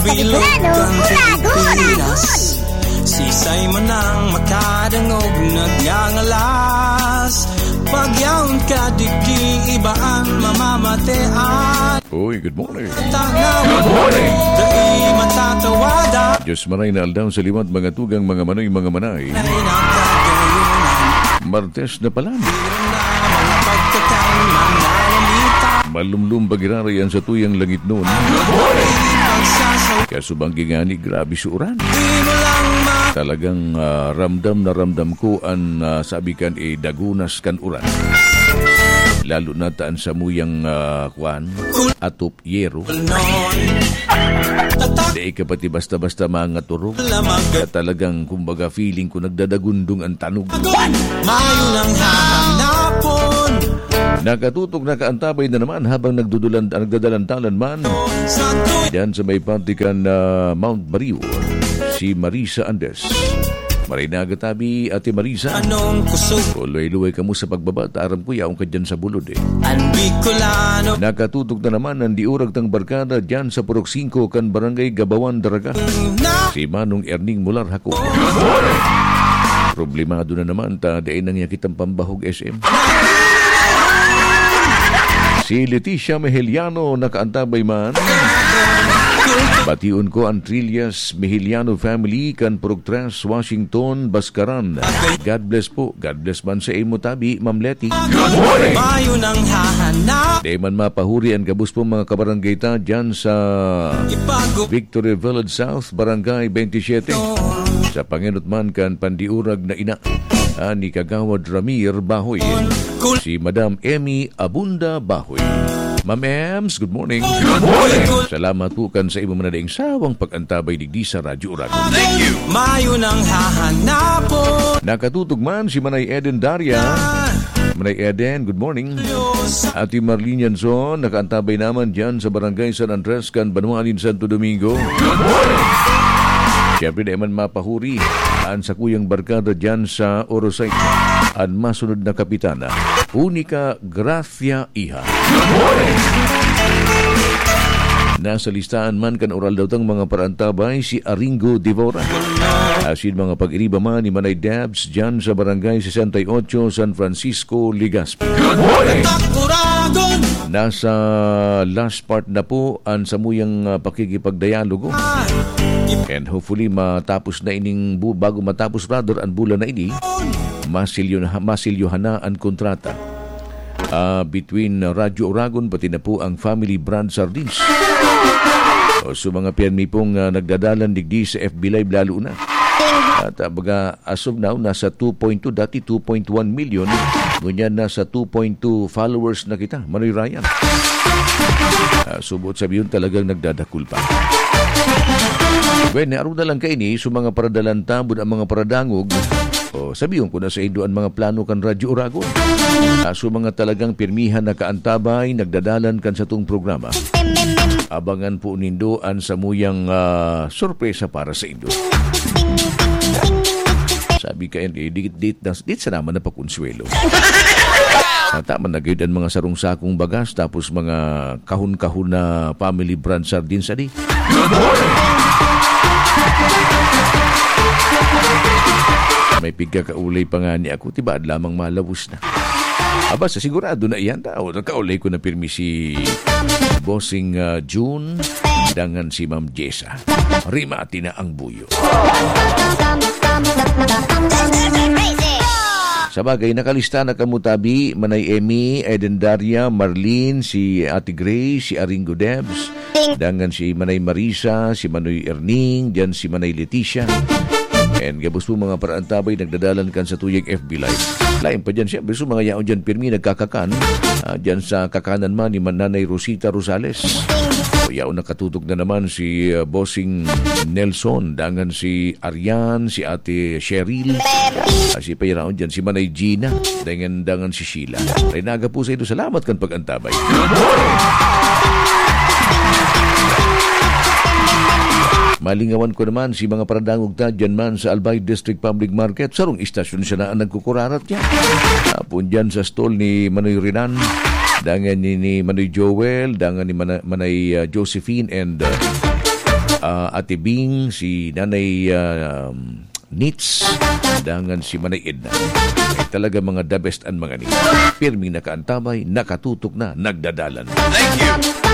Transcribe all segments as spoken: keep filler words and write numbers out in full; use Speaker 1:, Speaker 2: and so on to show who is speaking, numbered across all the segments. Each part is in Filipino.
Speaker 1: Katiplano, uragon!
Speaker 2: Sisay man ang makadangog nagngangalas. Pagyaon ka digdi ibaan mamamatean.
Speaker 3: Uy, good morning.
Speaker 2: Good morning. Dai matatawada.
Speaker 3: Diyos maray na aldaw sa liwat mga tugang mga manoy mga manay. Martes na pala. Malumlum pagirarayan sa tuyang langit noon. Kasubang gingani grabe suuran. Talagang uh, ramdam na ramdam ko ang uh, sabi kan e eh, dagunas kan uran. Lalo na taan sa muyang uh, kwan atop yero. Di ka pati basta-basta mga turog. At talagang kumbaga feeling ko nagdadagundong ang tanog. Nakatutok nakaantabay na naman habang nagdudulan, nagdadalantalan man diyan sa may partikan na uh, Mount Bariu. Si Marisa Andes. Maray nagatabi, Ate Marisa. Luway-luway ka mo sa pagbaba. Taaram ko yaong ka dyan sa bulod eh. Nakatutok na naman ang diurag tang barkada dyan sa Purok singko kan Barangay Gabawan, Daraga. Si Manong Erning Mular Hako. Problemado na naman ta dain nangyakit ang pambahog S M. Si Leticia Mejeliano nakaantabay man. Batiun ko ang Trillas Mejeliano family kan Purok-tres, Washington, Baskaran. God bless po. God bless man sa imo tabi, Ma'am Leti. Di man mapahuri ang gabus po mga kabarangay ta dyan sa Victory Village South, Barangay twenty-seven. Sa Panginot man kan pandiurag na ina ni Kagawad Ramir Bahoy. Si Madam Emmy Abunda Bahoy. Ma'am Ems, good morning. Good morning. Salamat po kan sa imo manadaing sawang pag-antabay digdi sa Radyo Uragon.
Speaker 2: Thank you. Mayo nang hahanapon.
Speaker 3: Nakatutog man si Manay Eden Daria. Manay Eden, good morning. Ati Marlene Yanson, nakaantabay naman dyan sa Barangay San Andres kan Banuanin, Santo Domingo. Good morning. Siyempre na man mapahuri ang sa kuyang barkada dyan sa Orosay. Ang masunod na kapitana, Unica Gracia Iha. Nasa listahan man kan oral daw tang mga parantabay si Aringo Divora. Asin mga pag-iriba man ni Manay Dabs dyan sa Barangay sixty-eight, San Francisco, Legazpi. Nasa last part na po ang samuyang uh, pakikipagdialogo. And hopefully matapos na ining bu- bago matapos brother ang bulan na ini, masilyohan na ang kontrata uh, between Radyo Uragon pati na po ang Family Brand Sardines. O, so mga piyanmi pong uh, nagdadalan digdi sa F B Live lalo na. At uh, baga as of now nasa two point two, dati two point one million, ngunyan nasa two point two followers na kita. Manoy Ryan. Uh, subot sabi yun talagang nagdadakul pa. Well, naaro na lang kayo ni so mga paradalantabod ang mga paradangog. O, sabihin ko na sa indo ang mga plano kan Radyo Uragon. Uh, so mga talagang pirmihan na kaantabay, nagdadalan kan sa itong programa. Abangan po nindo ang samuyang uh, sorpresa para sa indo. Sabi ka, eh, dit na dit sa naman na pakonsuelo. Tama na gayud ang mga sarong-sakong bagas tapos mga kahon-kahon na Family Brand Sardines adi. May pigkakaulay pa nga ni ako, tibaad lamang malawos na. Aba, sa sigurado na iyan tao. Nakaulay ko na pirmi si Bossing uh, June, dangan si Ma'am Jessa. Rimati na ang buyo. Sa bagay, nakalista na kamutabi, Manay Emmy, Eden Daria, Marlene, si Ate Grace, si Aringo Debs, dangan si Manay Marisa, si Manoy Erning, diyan si Manay Leticia. And gabos po mga paraantabay, nagdadalan kan sa tuyang F B Live. Lain pa dyan, siyempre, so mga yaon dyan pirmi, nagkakakan, uh, dyan sa kakanan man ni Mananay Rosita Rosales. So, yaon nakatutok na naman si uh, Bossing Nelson, dangan si Arian, si Ate Cheryl, uh, si Payraon dyan, si Manay Gina, dangan, dangan si Sheila. Renaga po sa ito, salamat kan pag-antabay. Malingawan ko naman si mga paradangog ta dyan man sa Albay District Public Market. Sarong istasyon siya na ang nagkukurarat niya. Apon dyan sa stall ni Manoy Rinan, dangan ni, ni Manoy Joel, dangan ni Manay, Manay uh, Josephine and uh, uh, Ate Bing, si Nanay uh, um, Nits, dangan si Manay Edna. Ay talaga mga the best ang mga ni. Pirming nakaantabay, nakatutok na, nagdadalan.
Speaker 2: Thank you.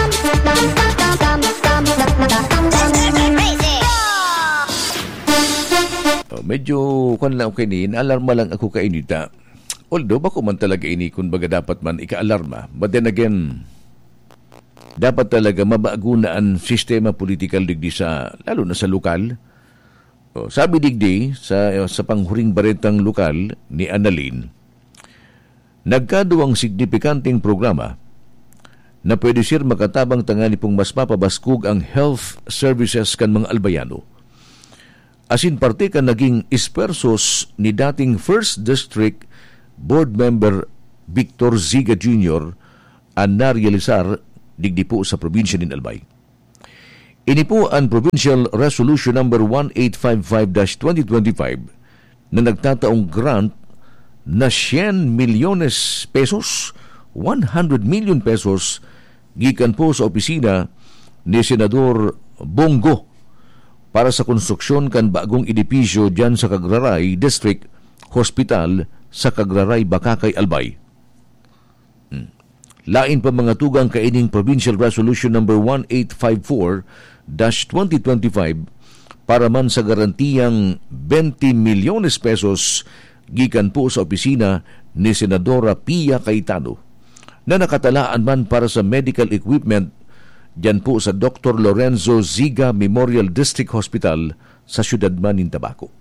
Speaker 3: Oh, medyo kung lang okay ni, alarma lang ako kainita. Although, bako man talaga ini kung baga dapat man ika-alarma. But then again, dapat talaga mabago na ang sistema political digdi sa, lalo na sa lokal. O, sabi digdi sa, sa panghuring baretang lokal ni Annalyn, nagkaduwang signifikanteng programa na pwede sir makatabang tangani pong mas mapabaskog ang health services kan mga albayano. Asin parte kan naging ispersos ni dating first District Board Member Victor Ziga Junior ang narealisar digdi po sa probinsya ng Albay. Ini po ang Provincial Resolution number one eight five five dash twenty twenty-five na nagtataong grant na one milyones pesos, one hundred million pesos, gikan po sa opisina ni Senador Bongo para sa konstruksyon kan bagong edipisyo dyan sa Kagraray District Hospital sa Kagraray, Bakakay, Albay. Hmm. Lain pa mga tugang kaining Provincial Resolution number one eight five four dash twenty twenty-five para man sa garantiyang twenty milyones pesos gikan po sa opisina ni Senadora Pia Cayetano na nakatalaan man para sa medical equipment dyan po sa Doctor Lorenzo Ziga Memorial District Hospital sa siyudad man ng Tabaco.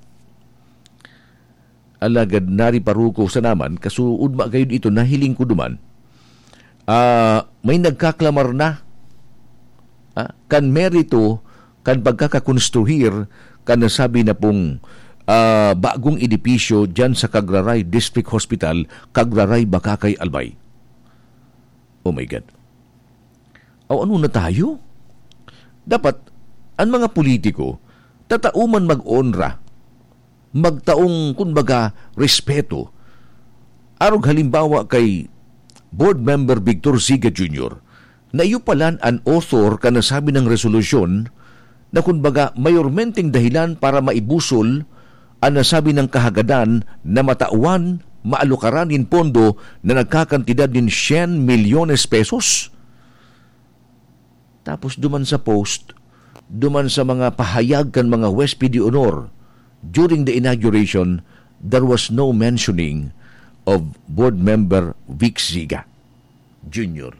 Speaker 3: Alagad nari paruko sa naman kasuud ma gayon ito nahiling ko duman. Uh, may nagkaklamar na ah, kan merito kan pagkakakonstruhir kan nasabi na pong uh, bagong edipisyo dyan sa Kagraray District Hospital, Kagraray, Bakakay, Albay. Oh my God. O ano na tayo? Dapat ang mga politiko tatauman mag-onra, magtaong kunbaga respeto. Arog halimbawa kay Board Member Victor Ziga Junior na iyo palan ang author ka nasabi ng resolusyon na kunbaga mayormenteng dahilan para maibusol ang nasabi ng kahagadan na matawan, maalukaranin pondo na nagkakantidad din one milyones pesos. Tapos duman sa post, duman sa mga pahayag kan mga West P D Honor, during the inauguration, there was no mentioning of Board Member Vic Ziga Junior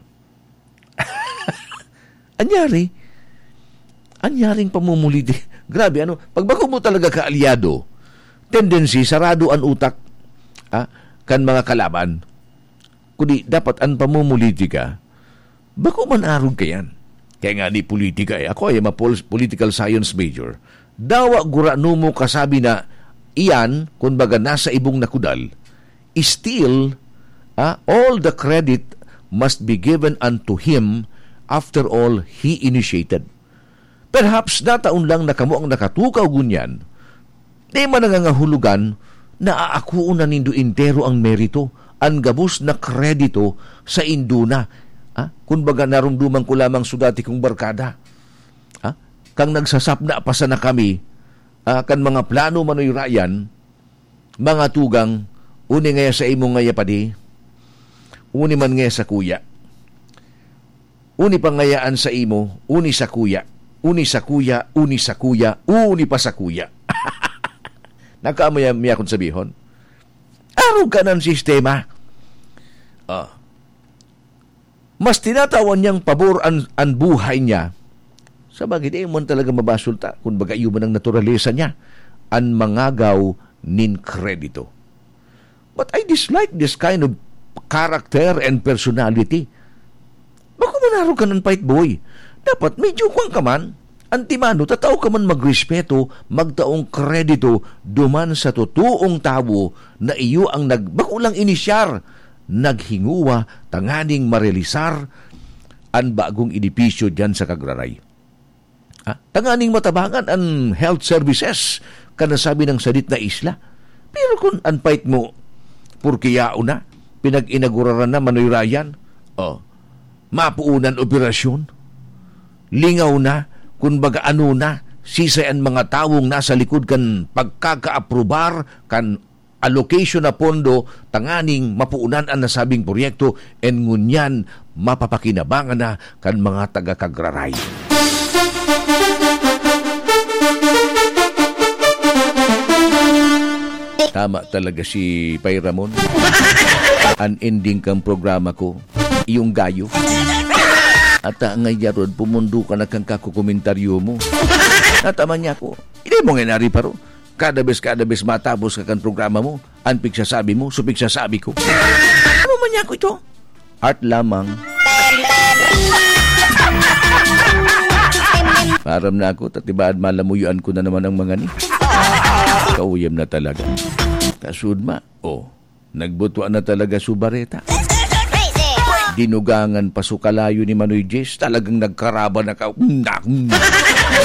Speaker 3: Anyari? Anyaring pamumuliti. Grabe, ano? Pagbago mo talaga kaalyado, tendency, sarado ang utak ah, kan mga kalaban. Kundi dapat ang pamumuliti ka, bako man arog ka yan. Kaya nga ni politika eh. Ako ay ma-political science major. Dawa gurano mo kasabi na iyan, kung baga nasa ibong nakudal, still, ah, all the credit must be given unto him after all he initiated. Perhaps dataon lang na kamo ang nakatukaw gunyan, di man nangangahulugan na aakuon na nindo intero ang merito, ang gabos na kredito sa induna. Ah, kung baga narumduman ko lamang sudati kong barkada. Ah, kang nagsasapna pa sana kami, ah, kan mga plano manoy rayan, mga tugang, uni ngaya sa imo ngaya padi, uni man ngaya sa kuya. Uni pangayaan sa imo, uni sa kuya. Uni sa kuya, uni sa kuya, uni pa sa kuya. Nagkaamaya miya kong sabihon. Araw ka ng sistema. Ah. Mas tinatawan niyang pabor ang, ang buhay niya. Sa bagay, di mo talaga mabasulta kung baga iyo man ang naturalesa niya. Ang mangagaw nin kredito. But I dislike this kind of character and personality. Bako manaro ka ng fight boy. Dapat medyo kwang ka man. Antimano, tataw ka man magrespeto, magtaong kredito, duman sa totoong tao na iyo ang nag, bako lang inisyar, naghinguwa, tanganing marealisar, ang bagong edipisyo dyan sa Kagraray. Ah, tanganing matabangan ang health services, kanasabi ng sadit na isla. Pero kung anpait mo, purkiyao na, pinag-inaguraran na Manoy Ryan, oh, mapuunan operasyon, lingaw na, Kung baga ano na, sisay ang mga tawong nasa likod kan pagkaka-aprobar kan allocation na pondo tanganing mapuunan ang nasabing proyekto en ngunyan mapapakinabangan na kan mga taga-kagraray. Tama talaga si Pay Ramon. Unending kang programa ko, iyong gayo. At ngayon, pumundo ka na kang kakukomentaryo mo. Nataman niya ko. Hindi mo nga nari paro. Kada bes, kada bes matapos ka kan programa mo, anpig sasabi mo, supig sasabi ko. Ano man niya ko ito? Art lamang. Param na ako, tatibaan malamuyuan ko na naman ang mga ni. Kauyam na talaga. Kasudma, oh, nagbutuan na talaga subareta. Dinugangan pa sukalayo ni Manoy Jess, talagang nagkaraba na ka.